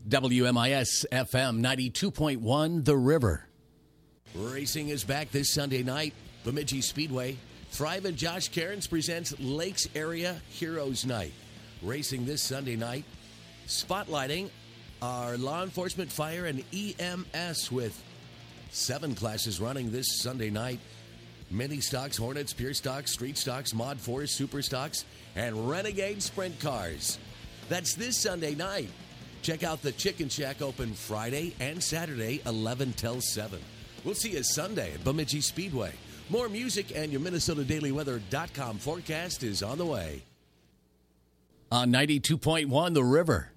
WMIS FM 92.1 The River. Racing is back this Sunday night. Bemidji Speedway. Thrive and Josh Cairns presents Lakes Area Heroes Night. Racing this Sunday night. Spotlighting our law enforcement, fire, and EMS with 7 classes running this Sunday night. Mini stocks, Hornets, Pure stocks, Street stocks, Mod 4s, Super stocks, and Renegade sprint cars. That's this Sunday night. Check out the Chicken Shack open Friday and Saturday, 11 till 7. We'll see you Sunday at Bemidji Speedway. More music and your MinnesotaDailyWeather.com forecast is on the way. On 92.1 The River.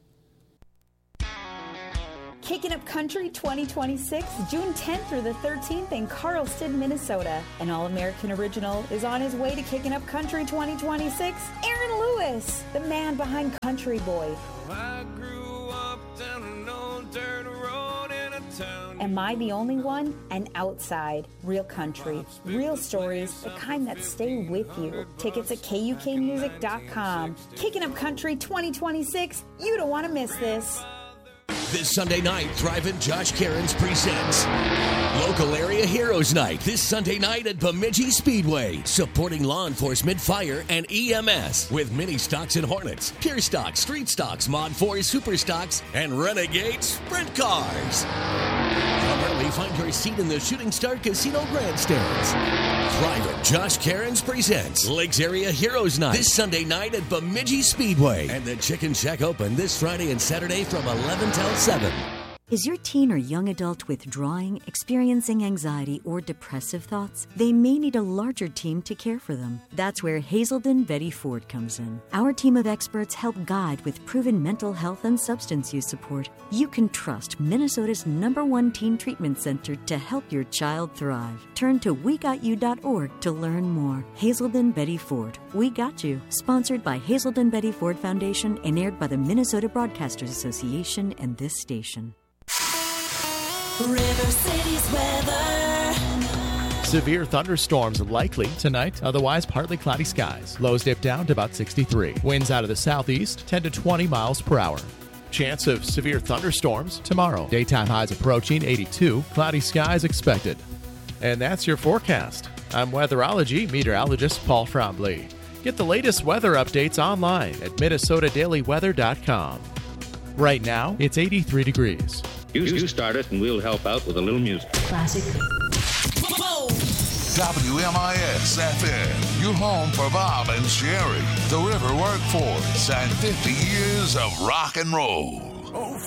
Kicking Up Country 2026, June 10th through the 13th in Carlston, Minnesota. An All-American original is on his way to Kicking Up Country 2026. Aaron Lewis, the man behind Country Boy. I grew up down an old dirt road in a town. Am I the Only One? And Outside. Real country. Real stories, the kind that stay with you. Tickets at KUKmusic.com. Kicking Up Country 2026. You don't want to miss this. This Sunday night, Thriving Josh Cairns presents Local Area Heroes Night. This Sunday night at Bemidji Speedway, supporting law enforcement, fire, and EMS with mini stocks and Hornets, Pure stocks, Street stocks, Mod 4s, Super stocks, and Renegade sprint cars. Come early, find your seat in the Shooting Star Casino grandstands. Thriving Josh Cairns presents Lakes Area Heroes Night this Sunday night at Bemidji Speedway, and the Chicken Shack open this Friday and Saturday from 11 till 7. Is your teen or young adult withdrawing, experiencing anxiety, or depressive thoughts? They may need a larger team to care for them. That's where Hazelden Betty Ford comes in. Our team of experts help guide with proven mental health and substance use support. You can trust Minnesota's #1 teen treatment center to help your child thrive. Turn to WeGotYou.org to learn more. Hazelden Betty Ford. We Got You. Sponsored by Hazelden Betty Ford Foundation and aired by the Minnesota Broadcasters Association and this station. River City's weather. Severe thunderstorms likely tonight, otherwise partly cloudy skies. Lows dip down to about 63. Winds out of the southeast, 10 to 20 miles per hour. Chance of severe thunderstorms tomorrow. Daytime highs approaching 82. Cloudy skies expected. And that's your forecast. I'm weatherology meteorologist Paul Frombley. Get the latest weather updates online at MinnesotaDailyWeather.com. Right now, it's 83 degrees. You start it and we'll help out with a little music. Classic. WMIS FM, your home for Bob and Sherry, the River Workforce, and 50 years of rock and roll.